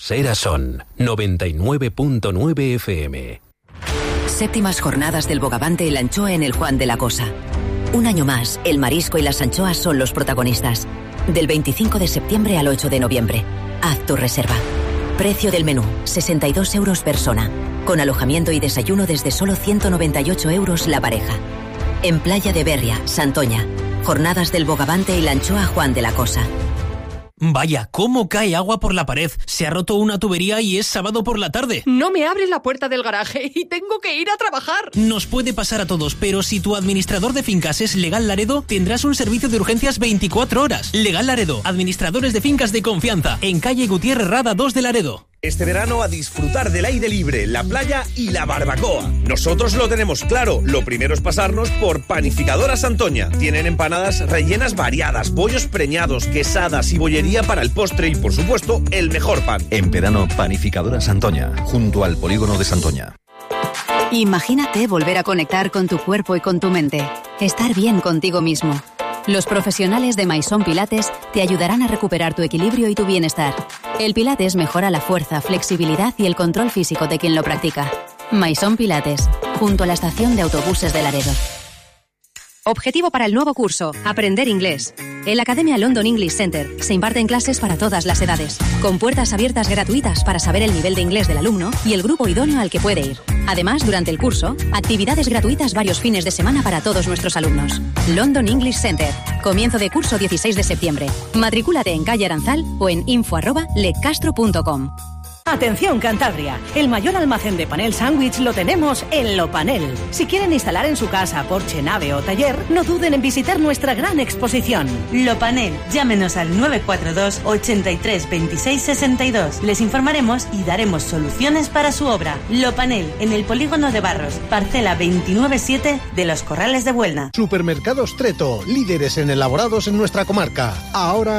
Eras On, 99.9 FM. Séptimas jornadas del bogavante y la anchoa en el Juan de la Cosa. Un año más, el marisco y las anchoas son los protagonistas. Del 25 de septiembre al 8 de noviembre. Haz tu reserva. Precio del menú, 62 euros persona. Con alojamiento y desayuno desde solo 198 euros la pareja. En Playa de Berria, Santoña. Jornadas del bogavante y la anchoa Juan de la Cosa. Vaya, ¿cómo cae agua por la pared? Se ha roto una tubería y es sábado por la tarde. No me abres la puerta del garaje y tengo que ir a trabajar. Nos puede pasar a todos, pero si tu administrador de fincas es Legal Laredo, tendrás un servicio de urgencias 24 horas. Legal Laredo, administradores de fincas de confianza, en calle Gutiérrez Rada 2 de Laredo. Este verano a disfrutar del aire libre, la playa y la barbacoa. Nosotros lo tenemos claro. Lo primero es pasarnos por Panificadora Santoña. Tienen empanadas rellenas variadas, pollos preñados, quesadas y bollería para el postre y, por supuesto, el mejor pan. En verano, Panificadora Santoña, junto al polígono de Santoña. Imagínate volver a conectar con tu cuerpo y con tu mente. Estar bien contigo mismo. Los profesionales de Maison Pilates te ayudarán a recuperar tu equilibrio y tu bienestar. El Pilates mejora la fuerza, flexibilidad y el control físico de quien lo practica. Maison Pilates, junto a la estación de autobuses de Laredo. Objetivo para el nuevo curso, aprender inglés. En la Academia London English Center se imparten clases para todas las edades, con puertas abiertas gratuitas para saber el nivel de inglés del alumno y el grupo idóneo al que puede ir. Además, durante el curso, actividades gratuitas varios fines de semana para todos nuestros alumnos. London English Center. Comienzo de curso 16 de septiembre. Matricúlate en calle Aranzal o en info@lecastro.com. Atención Cantabria, el mayor almacén de panel sándwich lo tenemos en Lopanel. Si quieren instalar en su casa, porche, nave o taller, no duden en visitar nuestra gran exposición. Lopanel, llámenos al 942 83 26 62. Les informaremos y daremos soluciones para su obra. Lopanel, en el polígono de Barros, parcela 29-7 de Los Corrales de Buelna. Supermercados Treto, líderes en elaborados en nuestra comarca. Ahora